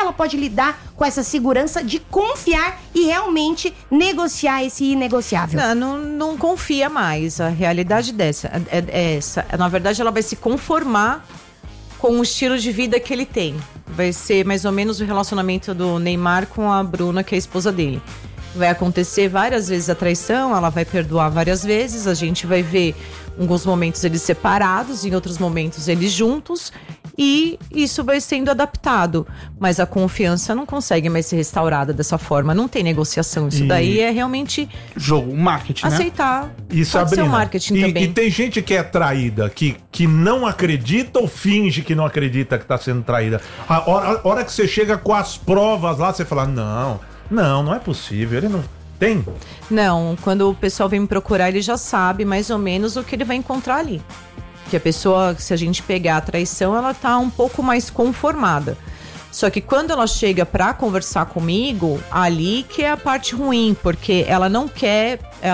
ela pode lidar com essa segurança de confiar e realmente negociar esse inegociável? Não confia mais. A realidade é essa. Na verdade, ela vai se conformar com o estilo de vida que ele tem. Vai ser mais ou menos o relacionamento do Neymar com a Bruna, que é a esposa dele. Vai acontecer várias vezes a traição, ela vai perdoar várias vezes, a gente vai ver em alguns momentos eles separados, em outros momentos eles juntos, e isso vai sendo adaptado. Mas a confiança não consegue mais ser restaurada dessa forma, não tem negociação. Isso daí é realmente jogo, marketing, aceitar. Né? E pode ser um marketing também. E tem gente que é traída, que não acredita ou finge que não acredita que está sendo traída. A hora que você chega com as provas lá, você fala, não é possível, ele não... Tem? Não, quando o pessoal vem me procurar, ele já sabe mais ou menos o que ele vai encontrar ali. Que a pessoa, se a gente pegar a traição, ela tá um pouco mais conformada. Só que quando ela chega pra conversar comigo, ali que é a parte ruim, porque ela não quer,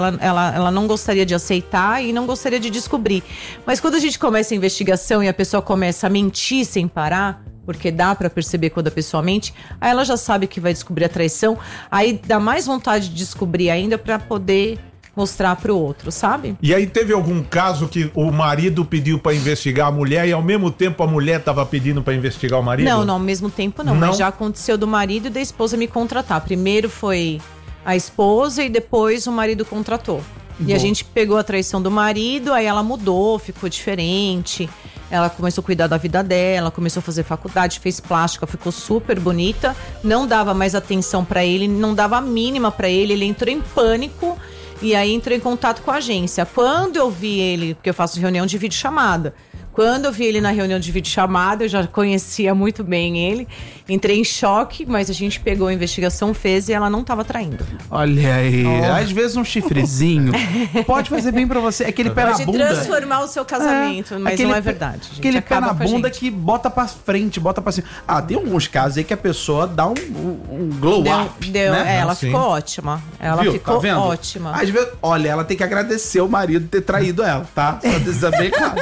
ela não gostaria de aceitar e não gostaria de descobrir. Mas quando a gente começa a investigação e a pessoa começa a mentir sem parar, porque dá pra perceber quando a pessoa mente, aí ela já sabe que vai descobrir a traição, aí dá mais vontade de descobrir ainda pra poder mostrar pro outro, sabe? E aí teve algum caso que o marido pediu pra investigar a mulher e ao mesmo tempo a mulher tava pedindo pra investigar o marido? Não, ao mesmo tempo não, mas já aconteceu do marido e da esposa me contratar. Primeiro foi a esposa e depois o marido contratou. E a gente pegou a traição do marido, aí ela mudou, ficou diferente. Ela começou a cuidar da vida dela, começou a fazer faculdade, fez plástica, ficou super bonita. Não dava mais atenção pra ele, não dava a mínima pra ele. Ele entrou em pânico e aí entrou em contato com a agência. Quando eu vi ele, porque eu faço reunião de videochamada, quando eu vi ele na reunião de videochamada, eu já conhecia muito bem ele. Entrei em choque, mas a gente pegou a investigação, fez e ela não tava traindo. Olha aí, às vezes um chifrezinho pode fazer bem pra você. Aquele pé na bunda. Pode transformar o seu casamento, mas não é verdade. Aquele pé na bunda que bota pra frente, bota pra cima. Tem alguns casos aí que a pessoa dá um glow up, né? Ela ficou ótima. Ela ficou ótima. Às vezes, olha, ela tem que agradecer o marido ter traído ela, tá? Só deixar bem claro.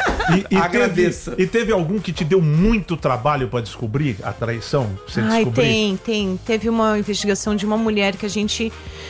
E teve algum que te deu muito trabalho pra descobrir a traição? Pra você descobrir? Tem. Teve uma investigação de uma mulher que a gente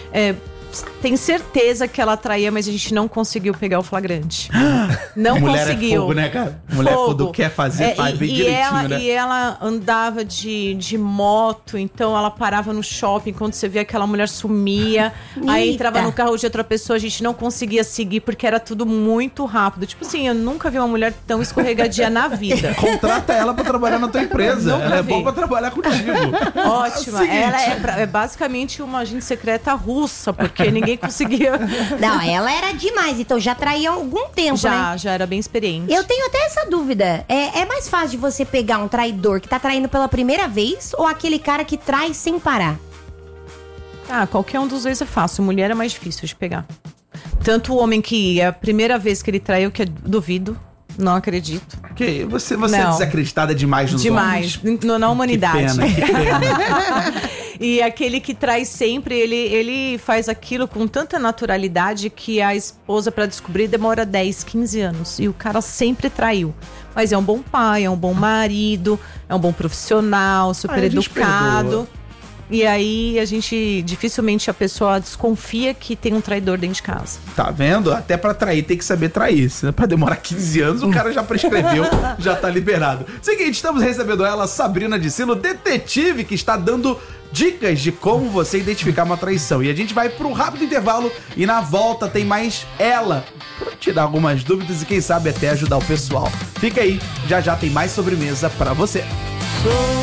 tem certeza que ela traía, mas a gente não conseguiu pegar o flagrante. Não mulher conseguiu. É fogo, né, cara? Mulher quando quer fazer, faz bem direitinho, né? E ela andava de moto, então ela parava no shopping, quando você via aquela mulher sumia, aí entrava no carro de outra pessoa, a gente não conseguia seguir, porque era tudo muito rápido. Tipo assim, eu nunca vi uma mulher tão escorregadia na vida. Contrata ela pra trabalhar na tua empresa. Ela é boa pra trabalhar contigo. Ótima. Ela é basicamente uma agente secreta russa, porque ninguém conseguia. Não, ela era demais, então já traía há algum tempo, né? Já era bem experiente. Eu tenho até essa dúvida. É mais fácil de você pegar um traidor que tá traindo pela primeira vez ou aquele cara que trai sem parar? Qualquer um dos dois é fácil. Mulher é mais difícil de pegar. Tanto o homem que é a primeira vez que ele traiu, que eu duvido. Não acredito. Que você é desacreditada demais nos homens. Demais, na humanidade. Que pena. E aquele que trai sempre, ele faz aquilo com tanta naturalidade que a esposa, pra descobrir, demora 10, 15 anos. E o cara sempre traiu. Mas é um bom pai, é um bom marido, é um bom profissional, super educado. E aí, dificilmente a pessoa desconfia que tem um traidor dentro de casa. Tá vendo? Até pra trair tem que saber trair. Se pra demorar 15 anos, o cara já prescreveu, já tá liberado. Seguinte, estamos recebendo ela, Sabrina Dicilo, detetive, que está dando dicas de como você identificar uma traição. E a gente vai pro rápido intervalo e na volta tem mais ela pra tirar algumas dúvidas e quem sabe até ajudar o pessoal. Fica aí, já tem mais sobremesa pra você.